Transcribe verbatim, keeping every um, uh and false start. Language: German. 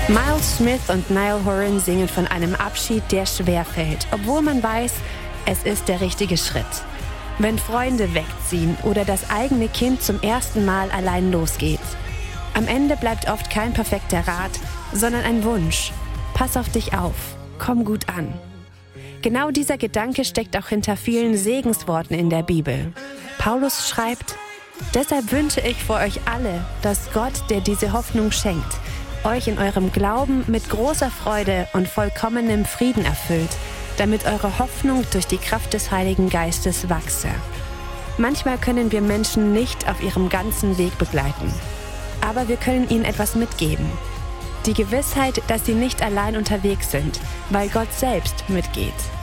Miles Smith und Niall Horan singen von einem Abschied, der schwerfällt, obwohl man weiß, es ist der richtige Schritt. Wenn Freunde wegziehen oder das eigene Kind zum ersten Mal allein losgeht. Am Ende bleibt oft kein perfekter Rat, sondern ein Wunsch. Pass auf dich auf, komm gut an. Genau dieser Gedanke steckt auch hinter vielen Segensworten in der Bibel. Paulus schreibt: Deshalb wünsche ich für euch alle, dass Gott, der diese Hoffnung schenkt, euch in eurem Glauben mit großer Freude und vollkommenem Frieden erfüllt, damit eure Hoffnung durch die Kraft des Heiligen Geistes wachse. Manchmal können wir Menschen nicht auf ihrem ganzen Weg begleiten, aber wir können ihnen etwas mitgeben. Die Gewissheit, dass sie nicht allein unterwegs sind, weil Gott selbst mitgeht.